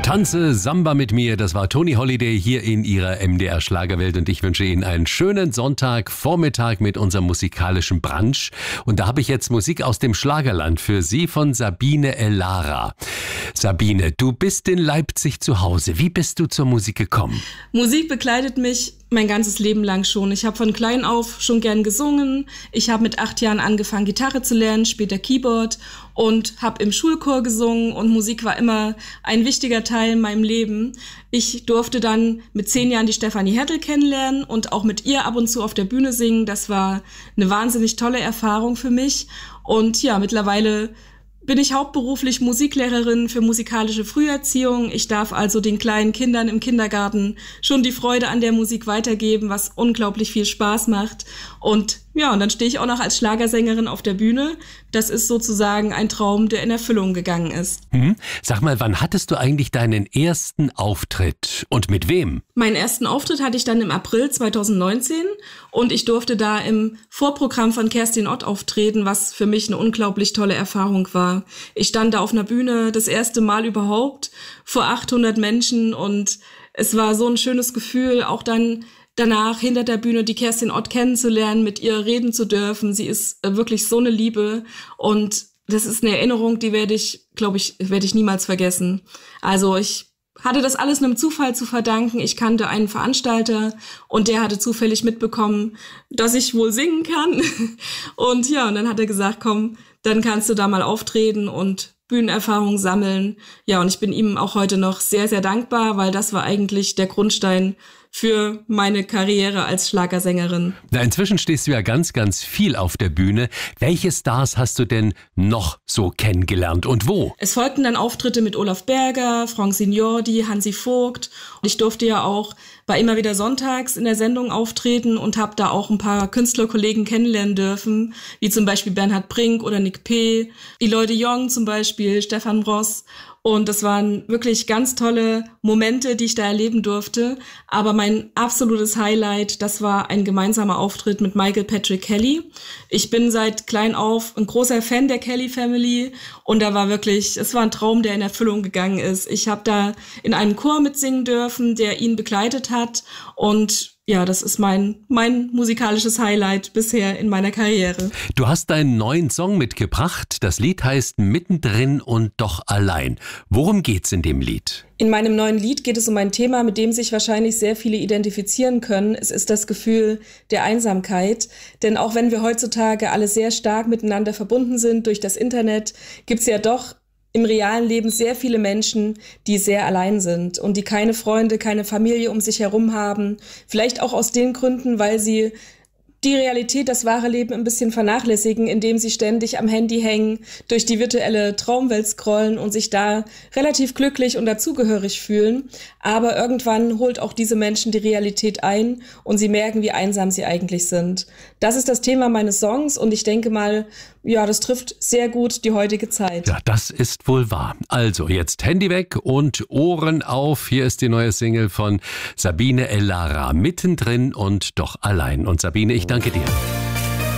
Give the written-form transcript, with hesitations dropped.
Tanze Samba mit mir, das war Toni Holiday hier in ihrer MDR Schlagerwelt und ich wünsche Ihnen einen schönen Sonntagvormittag mit unserem musikalischen Brunch. Und da habe ich jetzt Musik aus dem Schlagerland für Sie von Sabine Ellara. Sabine, du bist in Leipzig zu Hause. Wie bist du zur Musik gekommen? Musik begleitet mich mein ganzes Leben lang schon. Ich habe von klein auf schon gern gesungen. Ich habe mit 8 Jahren angefangen, Gitarre zu lernen, später Keyboard und habe im Schulchor gesungen und Musik war immer ein wichtiger Teil in meinem Leben. Ich durfte dann mit 10 Jahren die Stefanie Hertel kennenlernen und auch mit ihr ab und zu auf der Bühne singen. Das war eine wahnsinnig tolle Erfahrung für mich. Und ja, mittlerweile bin ich hauptberuflich Musiklehrerin für musikalische Früherziehung. Ich darf also den kleinen Kindern im Kindergarten schon die Freude an der Musik weitergeben, was unglaublich viel Spaß macht. Und ja, und dann stehe ich auch noch als Schlagersängerin auf der Bühne. Das ist sozusagen ein Traum, der in Erfüllung gegangen ist. Sag mal, wann hattest du eigentlich deinen ersten Auftritt und mit wem? Meinen ersten Auftritt hatte ich dann im April 2019 und ich durfte da im Vorprogramm von Kerstin Ott auftreten, was für mich eine unglaublich tolle Erfahrung war. Ich stand da auf einer Bühne das erste Mal überhaupt vor 800 Menschen und es war so ein schönes Gefühl, auch dann danach hinter der Bühne die Kerstin Ott kennenzulernen, mit ihr reden zu dürfen. Sie ist wirklich so eine Liebe und das ist eine Erinnerung, die werde ich niemals vergessen. Also ich hatte das alles einem Zufall zu verdanken. Ich kannte einen Veranstalter und der hatte zufällig mitbekommen, dass ich wohl singen kann. Und ja, und dann hat er gesagt, komm, dann kannst du da mal auftreten und Bühnenerfahrung sammeln. Ja, und ich bin ihm auch heute noch sehr, sehr dankbar, weil das war eigentlich der Grundstein für meine Karriere als Schlagersängerin. Na, inzwischen stehst du ja ganz, ganz viel auf der Bühne. Welche Stars hast du denn noch so kennengelernt und wo? Es folgten dann Auftritte mit Olaf Berger, Franck Signordi, Hansi Vogt. Und ich durfte ja auch bei Immer wieder sonntags in der Sendung auftreten und habe da auch ein paar Künstlerkollegen kennenlernen dürfen, wie zum Beispiel Bernhard Brink oder Nick P., Eloy de Jong zum Beispiel, Stefan Ross. Und das waren wirklich ganz tolle Momente, die ich da erleben durfte. Aber mein absolutes Highlight, das war ein gemeinsamer Auftritt mit Michael Patrick Kelly. Ich bin seit klein auf ein großer Fan der Kelly Family und es war ein Traum, der in Erfüllung gegangen ist. Ich habe da in einem Chor mitsingen dürfen, der ihn begleitet hat und ja, das ist mein musikalisches Highlight bisher in meiner Karriere. Du hast deinen neuen Song mitgebracht. Das Lied heißt Mittendrin und doch allein. Worum geht's in dem Lied? In meinem neuen Lied geht es um ein Thema, mit dem sich wahrscheinlich sehr viele identifizieren können. Es ist das Gefühl der Einsamkeit. Denn auch wenn wir heutzutage alle sehr stark miteinander verbunden sind durch das Internet, gibt's ja doch im realen Leben sehr viele Menschen, die sehr allein sind und die keine Freunde, keine Familie um sich herum haben. Vielleicht auch aus den Gründen, weil sie die Realität, das wahre Leben ein bisschen vernachlässigen, indem sie ständig am Handy hängen, durch die virtuelle Traumwelt scrollen und sich da relativ glücklich und dazugehörig fühlen. Aber irgendwann holt auch diese Menschen die Realität ein und sie merken, wie einsam sie eigentlich sind. Das ist das Thema meines Songs und ich denke mal, ja, das trifft sehr gut die heutige Zeit. Ja, das ist wohl wahr. Also jetzt Handy weg und Ohren auf. Hier ist die neue Single von Sabine Ellara, Mittendrin und doch allein. Und Sabine, ich danke dir.